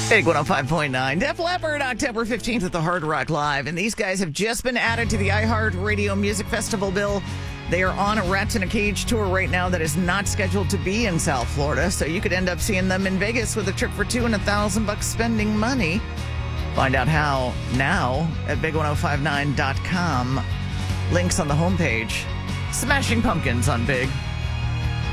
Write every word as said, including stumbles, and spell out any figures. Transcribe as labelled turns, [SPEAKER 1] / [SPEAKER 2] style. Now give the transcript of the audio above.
[SPEAKER 1] Big one oh five point nine. Def Leppard, October fifteenth at the Hard Rock Live. And these guys have just been added to the iHeartRadio Music Festival bill. They are on a Rats in a Cage tour right now that is not scheduled to be in South Florida. So you could end up seeing them in Vegas with a trip for two and a thousand bucks spending money. Find out how now at big ten fifty-nine dot com. Links on the homepage. Smashing Pumpkins on Big.